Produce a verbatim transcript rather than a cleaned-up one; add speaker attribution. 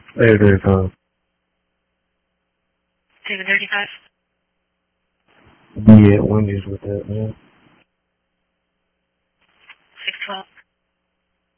Speaker 1: Later, thirty-five.
Speaker 2: Seven thirty-five.
Speaker 1: Yeah, Wendy's with that, man.